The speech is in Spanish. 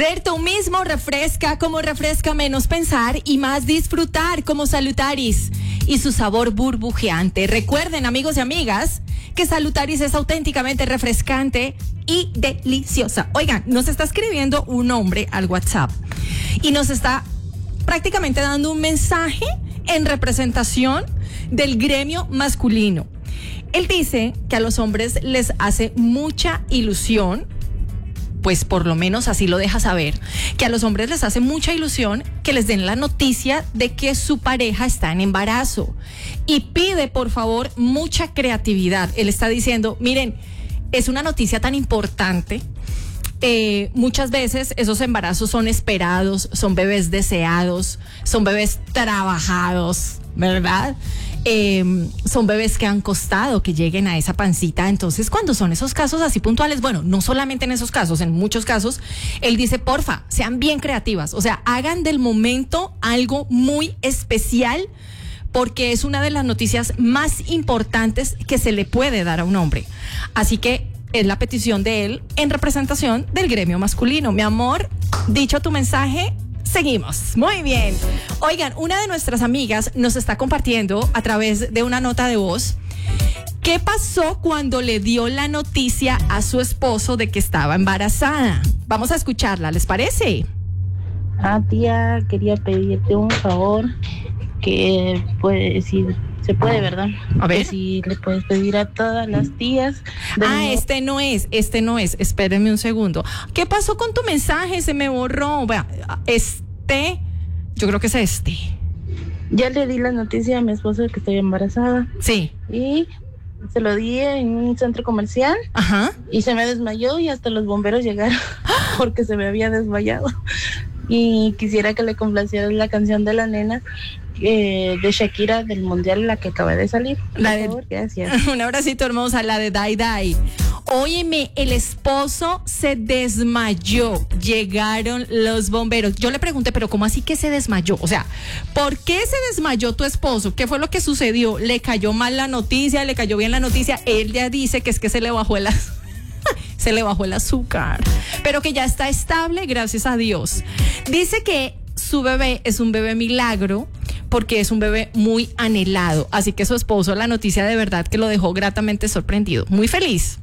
Ser tú mismo refresca como refresca menos pensar y más disfrutar como Salutaris y su sabor burbujeante. Recuerden, amigos y amigas, que Salutaris es auténticamente refrescante y deliciosa. Oigan, nos está escribiendo un hombre al WhatsApp y nos está prácticamente dando un mensaje en representación del gremio masculino. Él dice que a los hombres les hace mucha ilusión, pues por lo menos así lo deja saber, que a los hombres les hace mucha ilusión que les den la noticia de que su pareja está en embarazo y pide por favor mucha creatividad. Él está diciendo, miren, es una noticia tan importante. Muchas veces esos embarazos son esperados, son bebés deseados, son bebés trabajados, ¿verdad? Son bebés que han costado que lleguen a esa pancita. Entonces, cuando son esos casos así puntuales, bueno, no solamente en esos casos, en muchos casos, él dice, porfa, sean bien creativas, o sea, hagan del momento algo muy especial, porque es una de las noticias más importantes que se le puede dar a un hombre. Así que es la petición de él en representación del gremio masculino. Mi amor, dicho tu mensaje, seguimos. Muy bien. Oigan, una de nuestras amigas nos está compartiendo a través de una nota de voz qué pasó cuando le dio la noticia a su esposo de que estaba embarazada. Vamos a escucharla, ¿les parece? Tía, quería pedirte un favor, que pues si se puede, ¿verdad? A ver. Que si le puedes pedir a todas las tías. Este no es. Espérenme un segundo. ¿Qué pasó con tu mensaje? Se me borró. Vea, yo creo que es este. Ya le di la noticia a mi esposo de que estoy embarazada. Sí. Y se lo di en un centro comercial. Ajá. Y se me desmayó y hasta los bomberos llegaron porque se me había desmayado. Y quisiera que le complacieras la canción de la nena de Shakira del Mundial, la que acaba de salir. Por favor, gracias. Un abracito hermosa, la de Dai Dai. Óyeme, el esposo se desmayó, llegaron los bomberos. Yo le pregunté, pero ¿cómo así que se desmayó? O sea, ¿por qué se desmayó tu esposo? ¿Qué fue lo que sucedió? ¿Le cayó mal la noticia? ¿Le cayó bien la noticia? Él ya dice que es que se le bajó el azúcar, pero que ya está estable, gracias a Dios. Dice que su bebé es un bebé milagro porque es un bebé muy anhelado, así que su esposo, la noticia de verdad que lo dejó gratamente sorprendido, muy feliz.